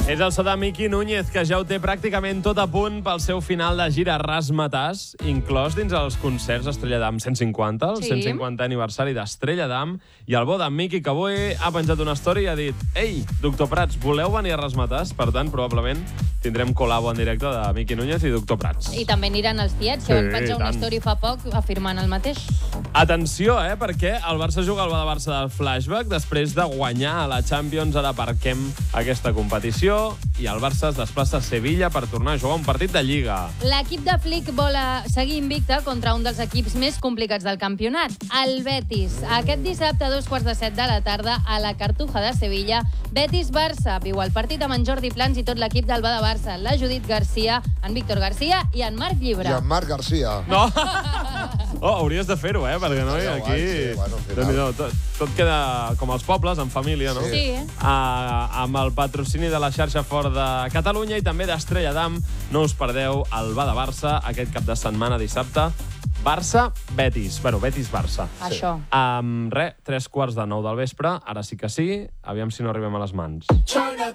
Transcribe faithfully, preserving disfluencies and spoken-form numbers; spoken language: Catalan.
És el so de Miki Núñez, que ja ho té pràcticament tot a punt pel seu final de gira Rasmatàs, inclòs dins els concerts Estrella Damm cent cinquanta, el Sí. cent cinquantè aniversari d'Estrella Damm, i el bo d'en Miki, que avui ha penjat una story i ha dit: «Ei, doctor Prats, voleu venir a Rasmatàs?» Per tant, probablement tindrem col·labo en directe de Miki Núñez i doctor Prats. I també aniran els tiets, que Sí, van penjar una tant. story fa poc afirmant el mateix. Atenció, eh, perquè el Barça juga al Barça del Flashback després de guanyar a la Champions. Ara aparquem aquesta competició i el Barça es desplaça a Sevilla per tornar a jugar un partit de Lliga. L'equip de Flick vol eh, seguir invicte contra un dels equips més complicats del campionat, el Betis. Aquest dissabte a dos quarts de set de la tarda a la Cartuja de Sevilla, Betis-Barça. Viu el partit amb en Jordi Plans i tot l'equip del Bada Barça, la Judit Garcia, en Víctor Garcia i en Marc Llibre. I en Marc Garcia. No! Oh, hauries de fer-ho, eh? Perquè, no, Ja ho aquí... vaig, sí, bueno, al final. Déu-n'hi-do, tot, tot queda com els pobles, en família, no? Sí. Sí. Uh, amb el patrocini de la xarxa Fort de Catalunya i també d'Estrella Damm. No us perdeu el Bada Barça aquest cap de setmana dissabte. Barça-Betis. Bueno, Betis-Barça. Això. Um, re, tres quarts de nou del vespre. Ara sí que sí. Aviam si no arribem a les mans. Turn up